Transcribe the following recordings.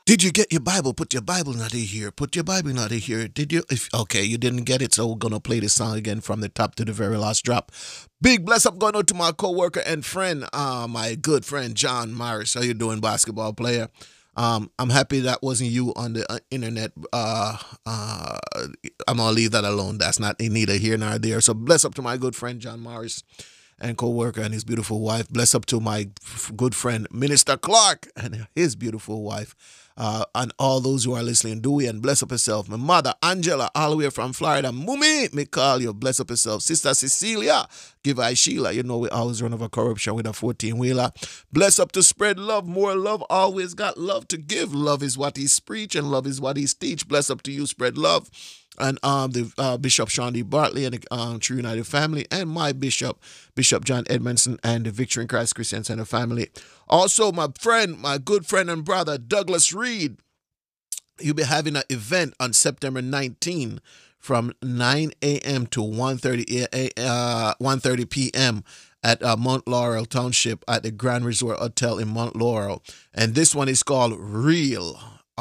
Did you get your Bible? Put your Bible not here. Put your Bible not here. Did you? If okay, you didn't get it, so we're gonna play this song again from the top to the very last drop. Big bless up going out to my coworker and friend, my good friend John Morris. How you doing, basketball player? I'm happy that wasn't you on the internet. I'm gonna leave that alone. That's not neither here nor there. So bless up to my good friend John Morris and co-worker and his beautiful wife. Bless up to my good friend Minister Clark and his beautiful wife. And all those who are listening, Dewey, and bless up yourself. My mother, Angela, all the way from Florida. Mummy, me call you. Bless up yourself. Sister Cecilia, give I Sheila. You know we always run over corruption with a 14-wheeler. Bless up to spread love. More love. Always got love to give. Love is what he's preach and love is what he's teach. Bless up to you. Spread love. And the Bishop Sean D. Bartley and the True United family, and my bishop, Bishop John Edmondson, and the Victory in Christ Christian Center family. Also, my friend, my good friend and brother, Douglas Reed. He'll be having an event on September 19 from 9 a.m. to 1:30 p.m. at Mount Laurel Township at the Grand Resort Hotel in Mount Laurel. And this one is called Real.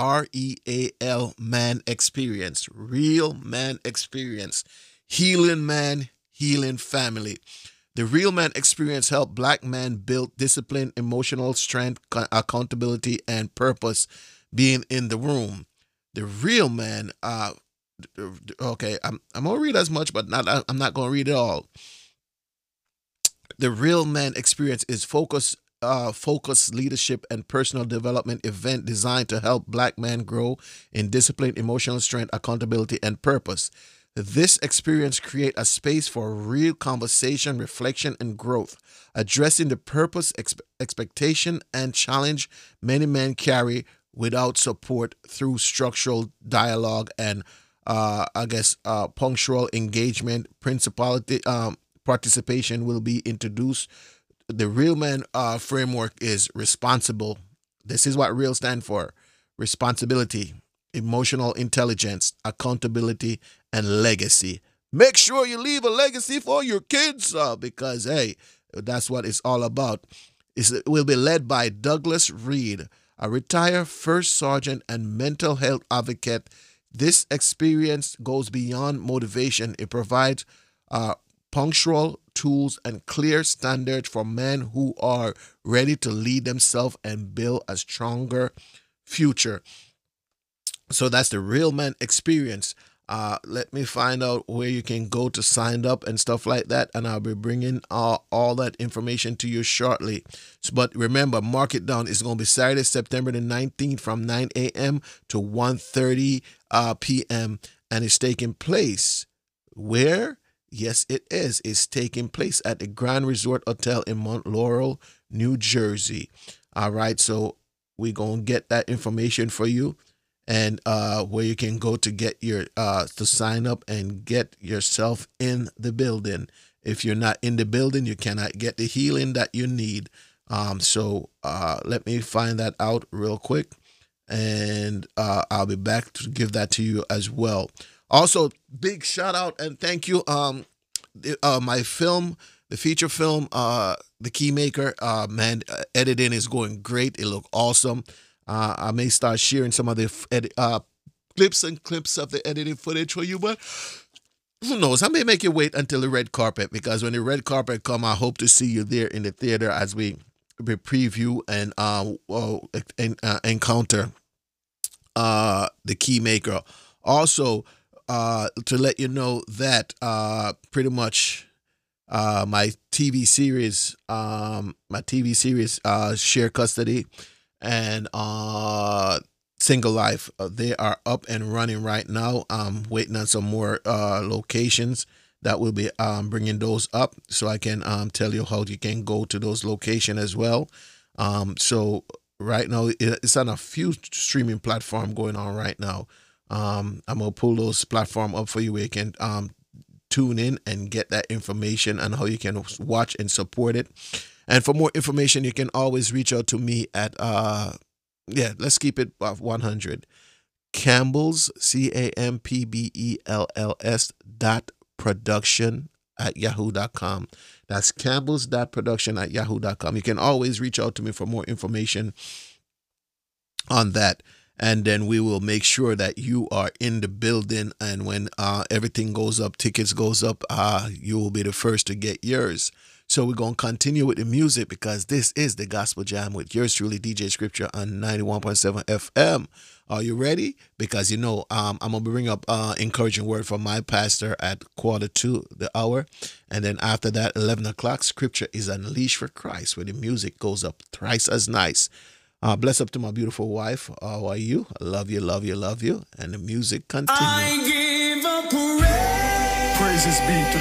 REAL Man Experience. Real Man Experience. Healing Man, Healing Family. The Real Man Experience helped black men build discipline, emotional strength, accountability, and purpose being in the room. The Real Man, okay, I'm going to read as much, but I'm not going to read it all. The Real Man Experience is focused leadership and personal development event designed to help black men grow in discipline, emotional strength, accountability, and purpose. This experience creates a space for real conversation, reflection, and growth, addressing the purpose, expectation, and challenge many men carry without support through structural dialogue and, punctual engagement. Participation will be introduced. The Real Man framework is responsible. This is what real stand for: responsibility, emotional intelligence, accountability, and legacy. Make sure you leave a legacy for your kids, because hey, that's what it's all about. It will be led by Douglas Reed, a retired first sergeant and mental health advocate. This experience goes beyond motivation. It provides punctual tools and clear standards for men who are ready to lead themselves and build a stronger future. So that's the Real Man Experience. Let me find out where you can go to sign up and stuff like that, and I'll be bringing all that information to you shortly. But remember, mark it down. It's going to be Saturday, September the 19th from 9 a.m. to 1:30 p.m. and it's taking place where? Yes, it is. It's taking place at the Grand Resort Hotel in Mount Laurel, New Jersey. All right, so we're going to get that information for you, and where you can go to get your to sign up and get yourself in the building. If you're not in the building, you cannot get the healing that you need. So let me find that out real quick, and I'll be back to give that to you as well. Also, big shout out and thank you. My film, the feature film, The Keymaker, man, editing is going great. It look awesome. I may start sharing some of the clips of the editing footage for you, but who knows? I may make you wait until the red carpet, because when the red carpet come, I hope to see you there in the theater as we preview and encounter The Keymaker. Also, to let you know that pretty much my TV series, Share Custody and Single Life, they are up and running right now. I'm waiting on some more locations that will be bringing those up, so I can tell you how you can go to those locations as well. So right now it's on a few streaming platform going on right now. I'm gonna pull those platform up for you where you can tune in and get that information and how you can watch and support it. And for more information, you can always reach out to me at let's keep it 100. Campbell's CAMPBELLS .production at yahoo.com. That's Campbell's .production at yahoo.com. You can always reach out to me for more information on that. and then we will make sure that you are in the building. And when everything goes up, tickets goes up, you will be the first to get yours. So we're going to continue with the music because this is the Gospel Jam with yours truly, DJ Scripture on 91.7 FM. Are you ready? Because I'm going to bring up encouraging word from my pastor at quarter to the hour. And then after that, 11 o'clock, Scripture is unleashed for Christ, where the music goes up thrice as nice. Bless up to my beautiful wife. How are you? I love you, love you, love you. And the music continues. I give up praise. Praises be to